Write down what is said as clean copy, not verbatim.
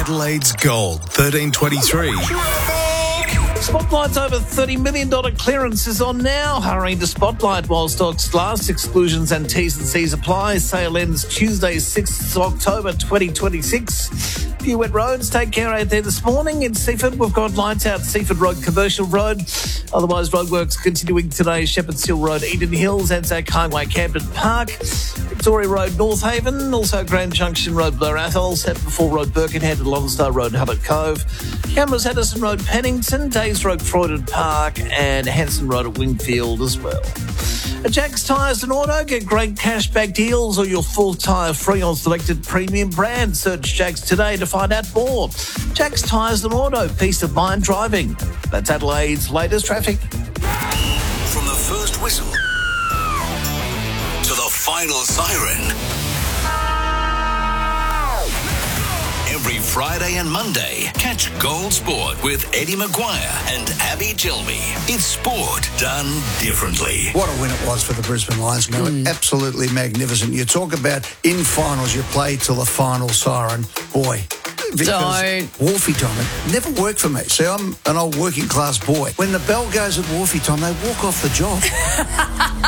Adelaide's Gold, 1323. Spotlight's over $30 million clearance is on now. Hurry to Spotlight while stocks last. Exclusions and T's and C's apply. Sale ends Tuesday, 6th October 2026. Few wet roads. Take care out there this morning. In Seaford, we've got lights out Seaford Road, Commercial Road. Otherwise, roadworks continuing today. Shepherd's Hill Road, Eden Hills, Anzac Highway, Camden Park. Victoria Road, North Haven. Also Grand Junction Road, Blair Athol. Sepperfall Road, Birkenhead. Lone Star Road, Hubbard Cove. Cameras, Henderson Road, Pennington. Days Road, Croydon Park. And Hanson Road at Wingfield as well. At Jack's Tyres and Auto, get great cashback deals or your full tyre free on selected premium brands. Search Jack's today to find out more. Jack's Tyres and Auto, peace of mind driving. That's Adelaide's latest traffic. From the first whistle to the final siren. Every Friday and Monday, catch Gold Sport with Eddie Maguire and Abby Gilby. It's sport done differently. What a win it was for the Brisbane Lions. Absolutely magnificent. You talk about in finals, you play till the final siren. Boy. Because Wharfie time, it never worked for me. See, I'm an old working class boy. When the bell goes at Wharfie time, they walk off the job.